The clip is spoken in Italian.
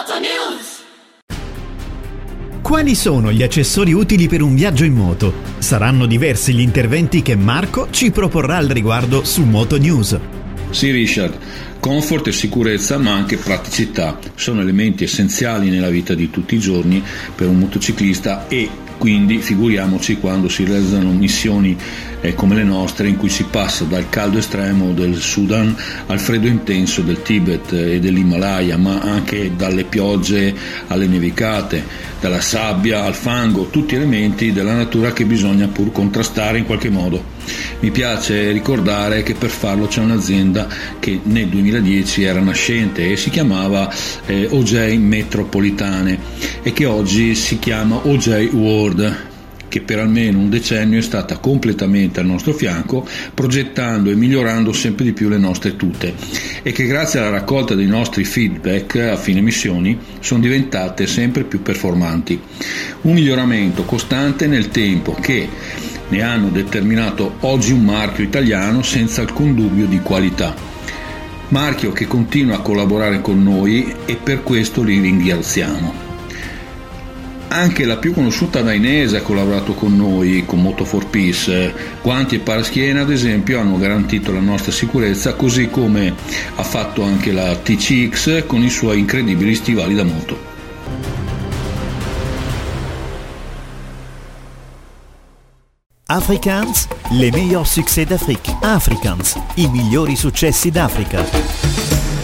Quali sono gli accessori utili per un viaggio in moto? Saranno diversi gli interventi che Marco ci proporrà al riguardo su Moto News. Sì, Richard, comfort e sicurezza, ma anche praticità sono elementi essenziali nella vita di tutti i giorni per un motociclista, e quindi figuriamoci quando si realizzano missioni come le nostre, in cui si passa dal caldo estremo del Sudan al freddo intenso del Tibet e dell'Himalaya, ma anche dalle piogge alle nevicate, dalla sabbia al fango, tutti elementi della natura che bisogna pur contrastare in qualche modo. Mi piace ricordare che per farlo c'è un'azienda che nel 2010 era nascente e si chiamava OJ Metropolitane, e che oggi si chiama OJ World, che per almeno un decennio è stata completamente al nostro fianco, progettando e migliorando sempre di più le nostre tute, e che grazie alla raccolta dei nostri feedback a fine missioni sono diventate sempre più performanti. Un miglioramento costante nel tempo che ne hanno determinato oggi un marchio italiano senza alcun dubbio di qualità. Marchio che continua a collaborare con noi, e per questo li ringraziamo. Anche la più conosciuta Dainese ha collaborato con noi, con Moto4Peace. Guanti e paraschiena, ad esempio, hanno garantito la nostra sicurezza, così come ha fatto anche la TCX con i suoi incredibili stivali da moto. Afrikaans, les meilleurs succès d'Afrique. Afrikaans, i migliori successi d'Africa.